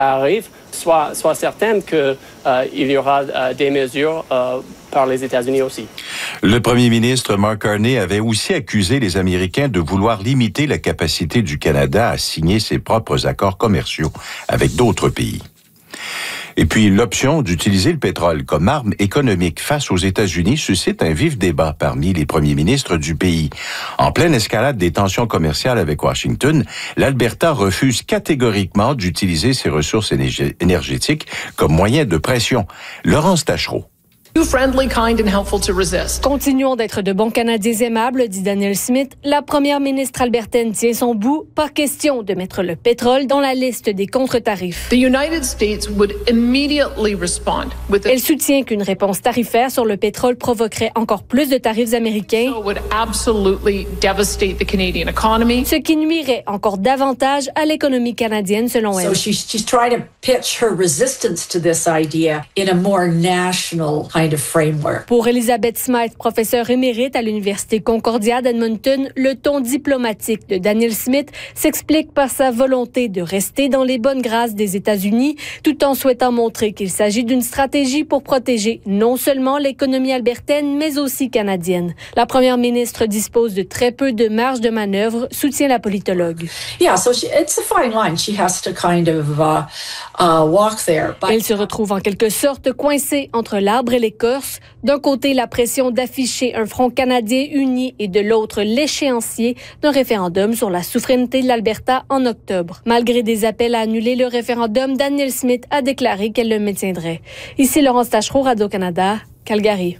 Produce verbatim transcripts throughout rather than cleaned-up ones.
arrive, sois, sois certaine qu'il euh, y aura euh, des mesures euh, par les États-Unis aussi. Le premier ministre Mark Carney avait aussi accusé les Américains de vouloir limiter la capacité du Canada à signer ses propres accords commerciaux avec d'autres pays. Et puis, l'option d'utiliser le pétrole comme arme économique face aux États-Unis suscite un vif débat parmi les premiers ministres du pays. En pleine escalade des tensions commerciales avec Washington, l'Alberta refuse catégoriquement d'utiliser ses ressources énergétiques comme moyen de pression. Laurence Taschereau. Friendly, kind and helpful to resist. Continuons d'être de bons Canadiens aimables, dit Danielle Smith. La première ministre albertaine tient son bout. Pas question de mettre le pétrole dans la liste des contre-tarifs. The United States would immediately respond with a... Elle soutient qu'une réponse tarifaire sur le pétrole provoquerait encore plus de tarifs américains, would absolutely devastate the Canadian economy. Ce qui nuirait encore davantage à l'économie canadienne, selon elle. So she's, she's trying to pitch her resistance to this idea in a more national kind of framework. Pour Elizabeth Smythe, professeure émérite à l'Université Concordia d'Edmonton, le ton diplomatique de Danielle Smith s'explique par sa volonté de rester dans les bonnes grâces des États-Unis, tout en souhaitant montrer qu'il s'agit d'une stratégie pour protéger non seulement l'économie albertaine, mais aussi canadienne. La première ministre dispose de très peu de marge de manœuvre, soutient la politologue. Yeah, so she, it's a fine line. She has to kind of uh, uh, walk there. But... Elle se retrouve en quelque sorte coincée entre l'arbre et l'écorce. D'un côté, la pression d'afficher un front canadien uni et de l'autre, l'échéancier d'un référendum sur la souveraineté de l'Alberta en octobre. Malgré des appels à annuler le référendum, Danielle Smith a déclaré qu'elle le maintiendrait. Ici Laurence Taschereau, Radio-Canada, Calgary.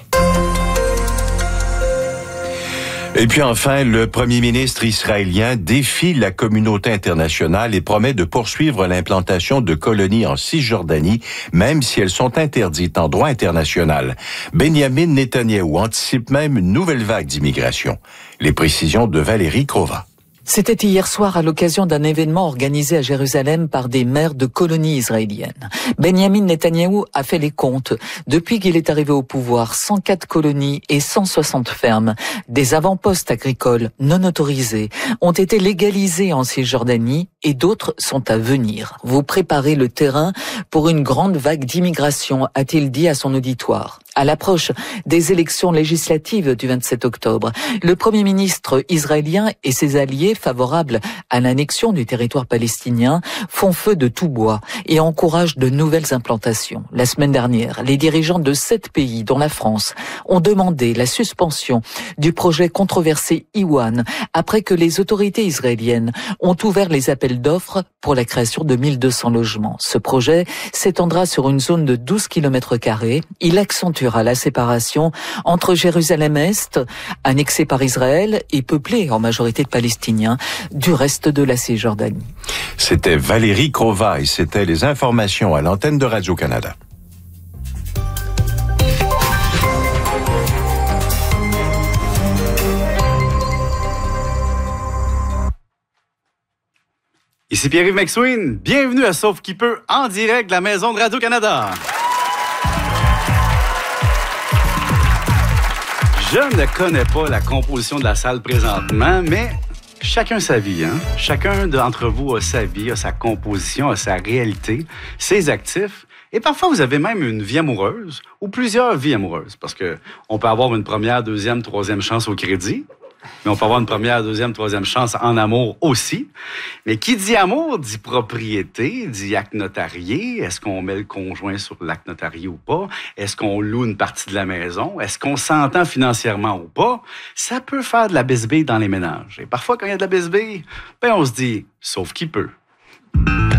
Et puis enfin, le premier ministre israélien défie la communauté internationale et promet de poursuivre l'implantation de colonies en Cisjordanie, même si elles sont interdites en droit international. Benjamin Netanyahou anticipe même une nouvelle vague d'immigration. Les précisions de Valérie Crova. C'était hier soir à l'occasion d'un événement organisé à Jérusalem par des maires de colonies israéliennes. Benjamin Netanyahou a fait les comptes. Depuis qu'il est arrivé au pouvoir, cent quatre colonies et cent soixante fermes, des avant-postes agricoles non autorisés, ont été légalisés en Cisjordanie et d'autres sont à venir. Vous préparez le terrain pour une grande vague d'immigration, a-t-il dit à son auditoire. À l'approche des élections législatives du vingt-sept octobre, le Premier ministre israélien et ses alliés favorables à l'annexion du territoire palestinien font feu de tout bois et encouragent de nouvelles implantations. La semaine dernière, les dirigeants de sept pays, dont la France, ont demandé la suspension du projet controversé Iwan après que les autorités israéliennes ont ouvert les appels d'offres pour la création de mille deux cents logements. Ce projet s'étendra sur une zone de douze kilomètres carrés. Il accentuera la séparation entre Jérusalem-Est, annexée par Israël et peuplée en majorité de Palestiniens, du reste de la Cisjordanie. C'était Valérie Crova et c'était les informations à l'antenne de Radio-Canada. Ici Pierre-Yves McSween, bienvenue à Sauf qui peut, en direct de la maison de Radio-Canada. Je ne connais pas la composition de la salle présentement, mais chacun sa vie, hein? Chacun d'entre vous a sa vie, a sa composition, a sa réalité, ses actifs. Et parfois, vous avez même une vie amoureuse ou plusieurs vies amoureuses, parce que on peut avoir une première, deuxième, troisième chance au crédit. Mais on peut avoir une première, deuxième, troisième chance en amour aussi. Mais qui dit amour dit propriété, dit acte notarié. Est-ce qu'on met le conjoint sur l'acte notarié ou pas? Est-ce qu'on loue une partie de la maison? Est-ce qu'on s'entend financièrement ou pas? Ça peut faire de la bisbille dans les ménages. Et parfois, quand il y a de la bisbille, ben on se dit, sauf qui peut.